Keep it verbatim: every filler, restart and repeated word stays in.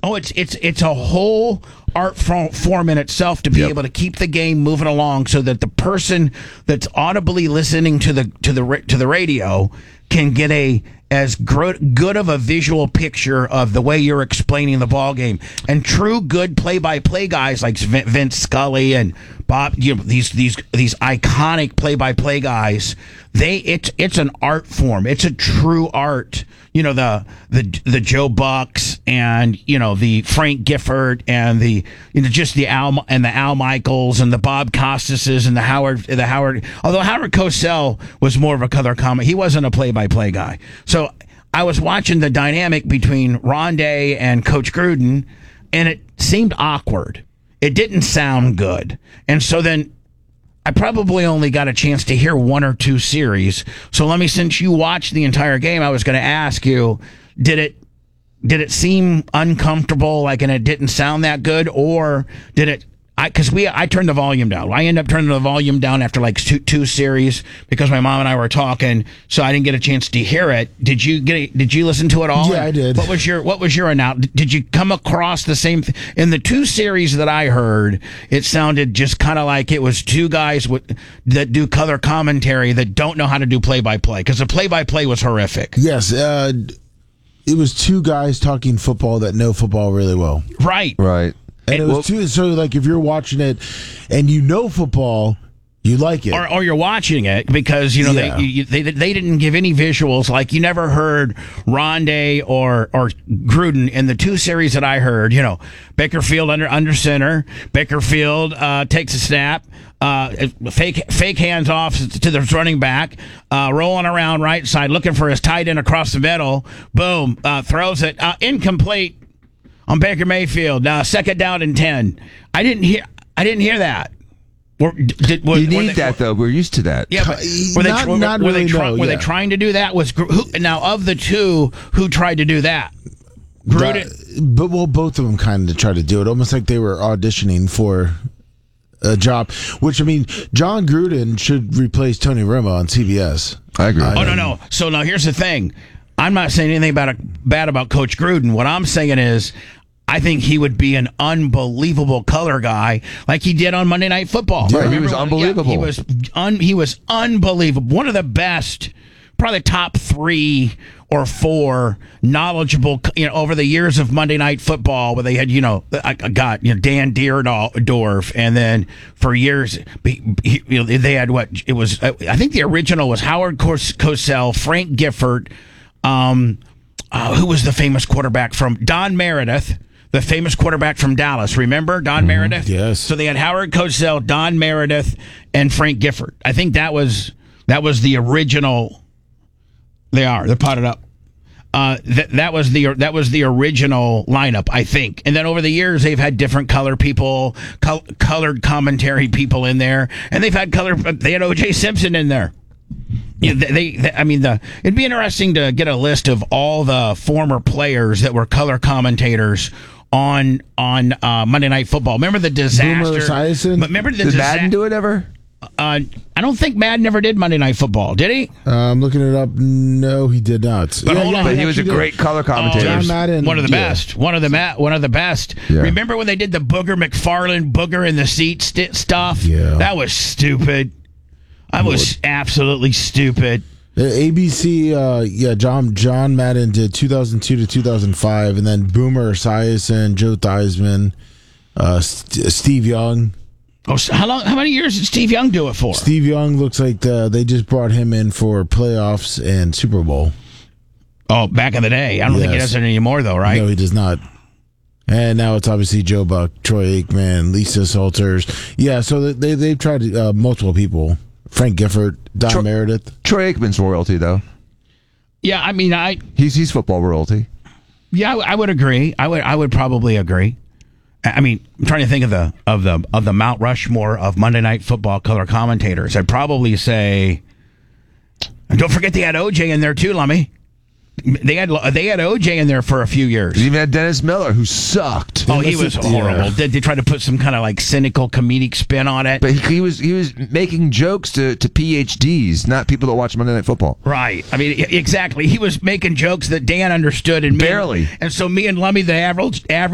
Oh, it's it's it's a whole art form in itself to be yep. able to keep the game moving along, so that the person that's audibly listening to the to the to the radio can get a as good of a visual picture of the way you're explaining the ball game. And true good play-by-play guys like Vince Scully and Bob, you know, these these these iconic play-by-play guys, they it's it's an art form. It's a true art. You know, the the the Joe Bucks and, you know, the Frank Gifford and the, you know, just the Al and the Al Michaels and the Bob Costases and the Howard the Howard. Although Howard Cosell was more of a color comment, he wasn't a play-by-play guy. So I was watching the dynamic between Rondé and Coach Gruden, and it seemed awkward. It didn't sound good. And so then I probably only got a chance to hear one or two series. So let me, since you watched the entire game, I was going to ask you, did it did it seem uncomfortable, like, and it didn't sound that good, or did it? I because we I turned the volume down. I ended up turning the volume down after like two two series because my mom and I were talking, so I didn't get a chance to hear it. Did you get? A, did you listen to it all? Yeah, I did. What was your What was your announcement? Did you come across the same th- in the two series that I heard? It sounded just kind of like it was two guys with, that do color commentary that don't know how to do play by play, because the play by play was horrific. Yes, uh, it was two guys talking football that know football really well. Right. Right. And it was well, too, so like if you're watching it and you know football, you like it, or, or you're watching it because you know yeah. they, you, they they didn't give any visuals. Like you never heard Rondé or or Gruden in the two series that I heard. You know, Bakerfield under under center. Bakerfield uh, takes a snap, uh, fake fake hands off to the running back, uh, rolling around right side, looking for his tight end across the middle. Boom, uh, throws it uh, incomplete. On Baker Mayfield, now second down and ten. I didn't hear. I didn't hear that. Were, did, were, you need were they, that though. We're used to that. Yeah, but were they not, were, not were, really, they try, no, were yeah. they trying to do that? Was who, now of the two who tried to do that? Gruden, that, but well, both of them kind of tried to do it, almost like they were auditioning for a job. Which I mean, John Gruden should replace Tony Romo on C B S. I agree. Oh no, no. So now here's the thing. I'm not saying anything about bad about Coach Gruden. What I'm saying is, I think he would be an unbelievable color guy, like he did on Monday Night Football. Right, he was unbelievable. Yeah, he was un, he was unbelievable. One of the best, probably top three or four knowledgeable, you know, over the years of Monday Night Football, where they had, you know, I got, you know, Dan Deerdorf, and then for years, he, you know, they had what it was. I think the original was Howard Cosell, Frank Gifford, um, uh, who was the famous quarterback from Don Meredith. The famous quarterback from Dallas, remember Don mm, Meredith? Yes. So they had Howard Cosell, Don Meredith, and Frank Gifford. I think that was that was the original. They are. They're potted up. Uh, that that was the that was the original lineup, I think. And then over the years, they've had different color people, col- colored commentary people in there, and they've had color. They had O J Simpson in there. Yeah, they, they. I mean, the it'd be interesting to get a list of all the former players that were color commentators on on uh, Monday Night Football. Remember the disaster? Boomer Esiason? Remember the did disa- Madden do it ever? Uh, I don't think Madden ever did Monday Night Football. Did he? Uh, I'm looking it up. No, he did not. But, hold on. but he was a great did. color commentator. Oh, John Madden, one of the yeah. best. One of the ma- One of the best. Yeah. Remember when they did the Booger McFarlane Booger in the seat st- stuff? Yeah, that was stupid. That was absolutely stupid. The A B C, uh, yeah, John John Madden did two thousand two to two thousand five, and then Boomer Esiason, Joe Theismann, uh, St- Steve Young. Oh, so how long? How many years did Steve Young do it for? Steve Young looks like the, they just brought him in for playoffs and Super Bowl. Oh, back in the day. I don't yes. think he does it anymore, though, right? No, he does not. And now it's obviously Joe Buck, Troy Aikman, Lisa Salters. Yeah, so they they've tried uh, multiple people. Frank Gifford, Don Troy, Meredith. Troy Aikman's royalty, though. Yeah, I mean, I he's he's football royalty. Yeah, I, I would agree. I would I would probably agree. I mean, I'm trying to think of the of the of the Mount Rushmore of Monday Night Football color commentators. I'd probably say, and don't forget they had O J in there too, Lummy. They had they had O J in there for a few years. They even had Dennis Miller, who sucked. Oh, he was horrible. Yeah. They, they tried to put some kind of like cynical comedic spin on it. But he, he was he was making jokes to, to P H Ds, not people that watch Monday Night Football. Right. I mean, exactly. He was making jokes that Dan understood and barely. Me, and so me and Lummy, the average average.